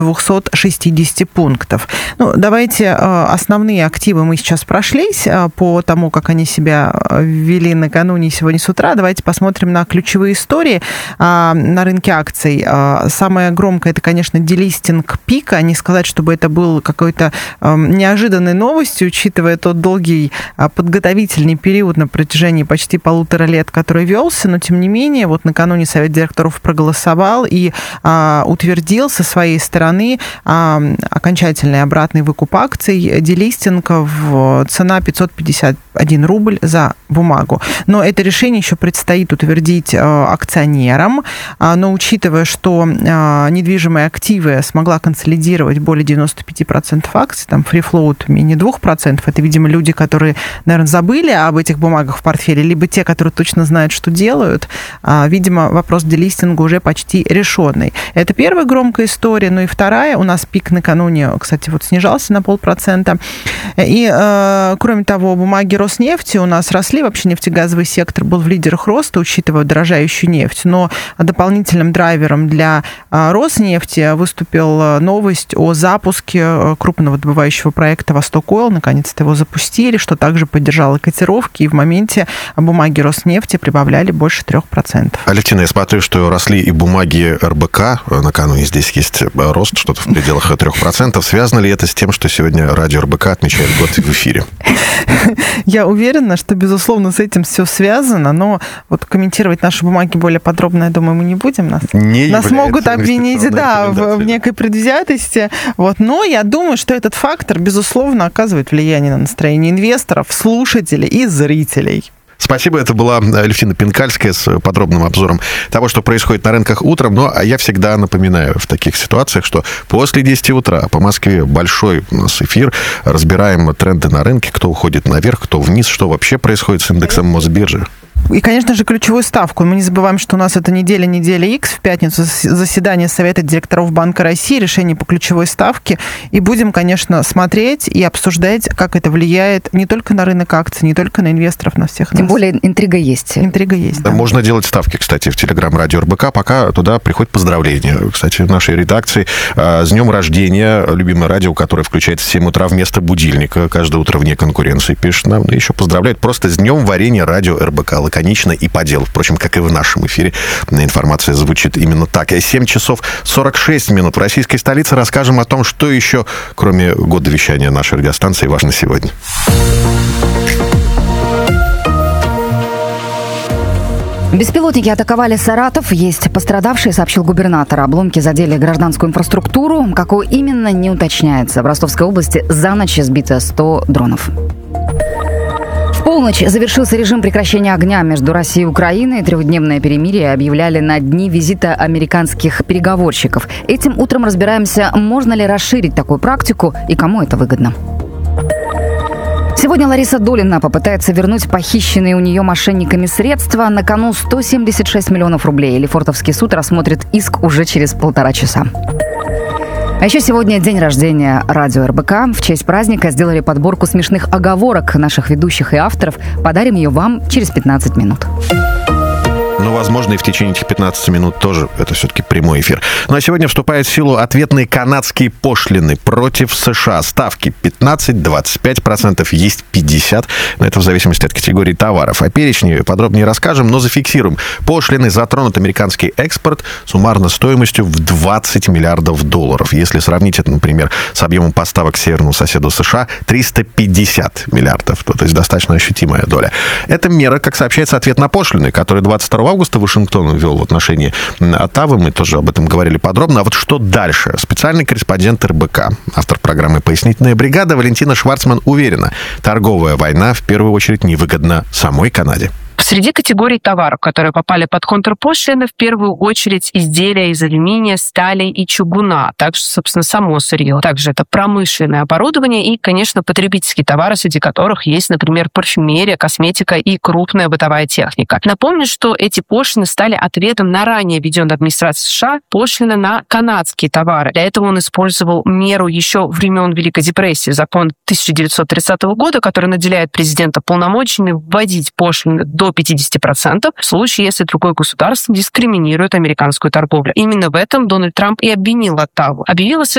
260 пунктов. Давайте основные активы мы сейчас прошлись по тому, как они себя вели накануне сегодня с утра. Давайте посмотрим на ключевые истории на рынке акций. Самое громкое, это, конечно, делистинг пика. Не сказать, чтобы это был какой-то неожиданной новостью, учитывая тот долгий подготовительный период на протяжении почти 1,5 лет, который велся, но тем не менее, вот накануне Совет директоров проголосовал и утвердил со своей стороны окончательный обратный выкуп акций, делистинг в цена 551 рубль за бумагу. Но это решение еще предстоит утвердить акционерам, но учитывая, что недвижимые активы смогла консолидировать более 95% акций, там фри-флоут менее 2%, это, видимо, люди, которые, наверное, забыли об этих бумагах в портфеле, либо те, которые точно знают, что делают, видимо, вопрос делистинга уже почти решенный. Это первая громкая история, и вторая, у нас пик накануне, кстати, снижался на 0,5%. И, кроме того, бумаги Роснефти у нас росли, вообще нефтегазовый сектор был в лидерах роста, учитывая дорожающую нефть, но дополнительным драйвером для Роснефти выступила новость о запуске крупного добывающего проекта «Восток Ойл», наконец-то его запустили, что также поддержало котировки, и в моменте бумаги Роснефти прибавляли больше 3%. Алевтина, я смотрю, что росли и бумаги РБК, накануне здесь есть рост, что-то в пределах 3%. Связано ли это с тем, что сегодня радио РБК отмечает год в эфире? Я уверена, что, безусловно, с этим все связано, но комментировать наши бумаги более подробно, я думаю, мы не будем. Нас могут обвинить, в некой предвзятости. Но я думаю, что этот фактор, безусловно, оказывает влияние на настроение инвесторов, слушателей и зрителей. Спасибо, это была Алевтина Пинкальская с подробным обзором того, что происходит на рынках утром. А я всегда напоминаю в таких ситуациях, что после 10 утра по Москве большой у нас эфир. Разбираем тренды на рынке, кто уходит наверх, кто вниз, что вообще происходит с индексом Мосбиржи. И, конечно же, ключевую ставку. Мы не забываем, что у нас это неделя X, в пятницу заседание Совета директоров Банка России, решение по ключевой ставке. И будем, конечно, смотреть и обсуждать, как это влияет не только на рынок акций, не только на инвесторов, на всех нас. Тем более интрига есть. Интрига есть, да. Можно делать ставки, кстати, в Телеграм-радио РБК, пока туда приходят поздравления. Кстати, в нашей редакции с днем рождения любимое радио, которое включается в 7 утра вместо будильника, каждое утро вне конкуренции, пишет нам, и еще поздравляет просто с днем варенья радио РБК. Лаконично и по делу. Впрочем, как и в нашем эфире, информация звучит именно так. 7 часов 46 минут в российской столице. Расскажем о том, что еще, кроме года вещания нашей радиостанции, важно сегодня. Беспилотники атаковали Саратов. Есть пострадавшие, сообщил губернатор. Обломки задели гражданскую инфраструктуру. Какую именно, не уточняется. В Ростовской области за ночь сбито 100 дронов. В полночь завершился режим прекращения огня между Россией и Украиной. 3-дневное перемирие объявляли на дни визита американских переговорщиков. Этим утром разбираемся, можно ли расширить такую практику и кому это выгодно. Сегодня Лариса Долина попытается вернуть похищенные у нее мошенниками средства. На кону 176 миллионов рублей. Лефортовский суд рассмотрит иск уже через 1,5 часа. А еще сегодня день рождения радио РБК. В честь праздника сделали подборку смешных оговорок наших ведущих и авторов. Подарим ее вам через 15 минут. Но, возможно, и в течение этих 15 минут тоже это все-таки прямой эфир. Ну, а сегодня вступают в силу ответные канадские пошлины против США. Ставки 15-25%, есть 50%. Но это в зависимости от категории товаров. О перечне подробнее расскажем, но зафиксируем. Пошлины затронут американский экспорт суммарно стоимостью в $20 миллиардов. Если сравнить это, например, с объемом поставок северному соседу США, 350 миллиардов. То есть достаточно ощутимая доля. Эта мера, как сообщается, ответ на пошлины, которые 22 августа Вашингтон ввел в отношении Оттавы. Мы тоже об этом говорили подробно. А вот что дальше? Специальный корреспондент РБК, автор программы «Пояснительная бригада» Валентина Шварцман уверена, торговая война в первую очередь невыгодна самой Канаде. Среди категорий товаров, которые попали под контрпошлины, в первую очередь изделия из алюминия, стали и чугуна, а также, собственно, само сырье. Также это промышленное оборудование и, конечно, потребительские товары, среди которых есть, например, парфюмерия, косметика и крупная бытовая техника. Напомню, что эти пошлины стали ответом на ранее введенную администрацией США пошлины на канадские товары. Для этого он использовал меру еще времен Великой депрессии, закон 1930 года, который наделяет президента полномочиями вводить пошлины до 50% в случае, если другое государство дискриминирует американскую торговлю. Именно в этом Дональд Трамп и обвинил Оттаву. Объявил